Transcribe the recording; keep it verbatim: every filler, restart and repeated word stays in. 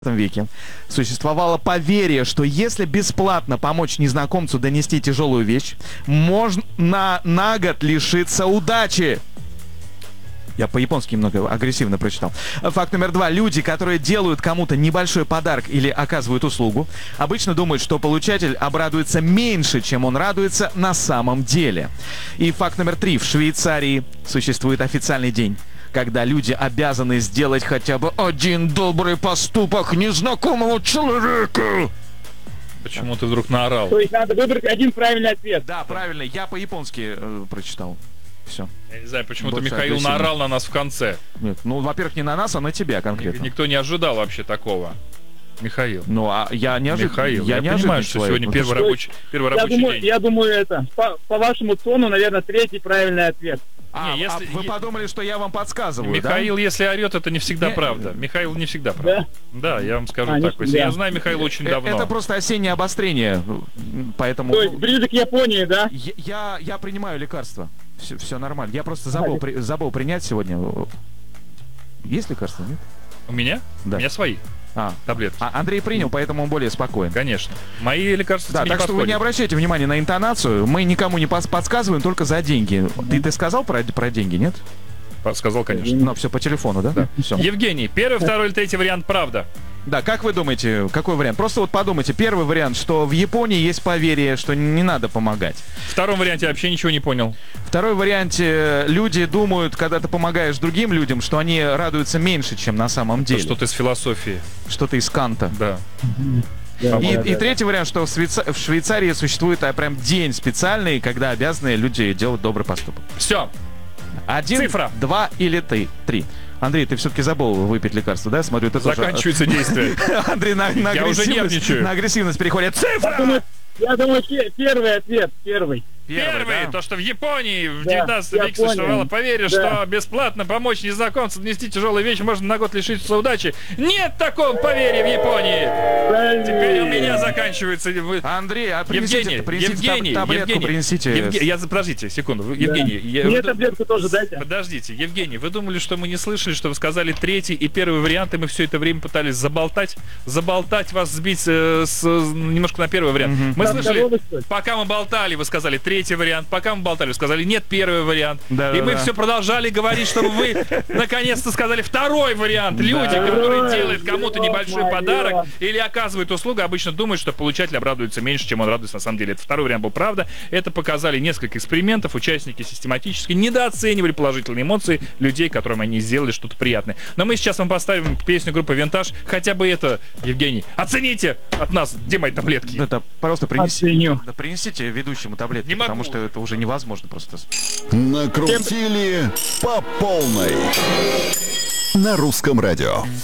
веке существовало поверье, что если бесплатно помочь незнакомцу донести тяжелую вещь, можно на, на год лишиться удачи. Я по-японски немного агрессивно прочитал. Факт номер два. Люди, которые делают кому-то небольшой подарок или оказывают услугу, обычно думают, что получатель обрадуется меньше, чем он радуется на самом деле. И факт номер три. В Швейцарии существует официальный день, когда люди обязаны сделать хотя бы один добрый поступок незнакомому человеку. Почему ты вдруг наорал? То есть надо выбрать один правильный ответ. Да, правильно. Я по-японски э, прочитал. Все. Я не знаю, почему-то Больше Михаил агрессивно. наорал на нас в конце. Нет, ну, во-первых, не на нас, а на тебя конкретно. Никто не ожидал вообще такого. Михаил. Ну, а я не ожидал. Михаил, я, я понимаю, что человек. сегодня Ну, первый что... рабочий, первый Я рабочий думаю, день. я думаю, это, по, по вашему тону, наверное, третий правильный ответ. А, Не, если- а вы е- подумали, что я вам подсказываю, Михаил, если орет, это не всегда Не- правда. Михаил не всегда прав. Да, я вам скажу А, не так. Если всегда. я знаю Михаила очень да? Э, давно. Это просто осеннее обострение, поэтому... То есть ближе к Японии, да? Я, я, я принимаю лекарства. Все, все нормально. Я просто забыл, при, забыл принять сегодня. Есть лекарства, нет? У меня? Да. У меня свои А, таблетки. а Андрей принял, поэтому он более спокоен. Конечно. Мои лекарства Да, тебе так не что вы не подходят. обращайте внимания на интонацию. Мы никому не пос- подсказываем, только за деньги. Ты, ты сказал про, про деньги, нет? Сказал, конечно. Ну, все по телефону, да? Да. Все. Евгений, первый, второй или третий вариант правда? Да, как вы думаете, какой вариант? Просто вот подумайте. Первый вариант, что в Японии есть поверье, что не надо помогать. В втором варианте я вообще ничего не понял. Второй варианте, люди думают, когда ты помогаешь другим людям, что они радуются меньше, чем на самом деле. Что-то из философии. Что-то из Канта. Да. И, и третий вариант, что в, Швейца- в Швейцарии существует а, прям день специальный, когда обязаны люди делать добрый поступок. Все. Один, Цифра. два или три. Три. Андрей, ты все-таки забыл выпить лекарство, да? Смотрю, ты тоже- Заканчивается действие. Андрей на, на Я уже агрессивность, нервничаю. на агрессивность переходит. Я Цифра! думаю, я думаю, пе- первый ответ, первый. Первый, да? то, что в Японии в Да, девятнадцатом веке Япония. существовало поверье, Да. что бесплатно помочь незнакомцу донести тяжелую вещь можно на год лишиться удачи. Нет такого поверья в Японии! Правильный. Теперь у меня заканчивается... вы- Андрей, а принесите, Евгений, принесите Евгений, таб- таблетку, Евгений, принесите. Евге- я, подождите, секунду, Вы- Евгений. я- Мне вы- таблетку тоже дайте. Подождите, Евгений, вы думали, что мы не слышали, что вы сказали третий и первый вариант, и мы все это время пытались заболтать, заболтать вас, сбить э, с, немножко на первый вариант. Мгм. Мы Да, слышали, здорово, что ли? пока мы болтали, вы сказали третий вариант, пока мы болтали, вы сказали нет, первый вариант. Да, и да, мы да. все продолжали говорить, чтобы вы наконец-то сказали второй вариант. Люди, которые Ой, делают кому-то ё-моё. небольшой подарок или оказывают услугу, обычно думают, что получатель обрадуется меньше, чем он радуется на самом деле. Это второй вариант был правда. Это показали несколько экспериментов. Участники систематически недооценивали положительные эмоции людей, которым они сделали что-то приятное. Но мы сейчас вам поставим песню группы «Винтаж». Хотя бы это, Евгений, оцените от нас, где мои таблетки. Это просто принеси, Оценю. да принесите ведущему таблетки, Не могу. потому что это уже невозможно просто. Накрутили по полной на русском радио.